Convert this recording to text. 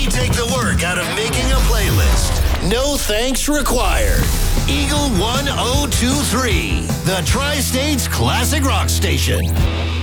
We take the work out of making a playlist. No thanks required. Eagle 1023, the Tri-States Classic Rock Station.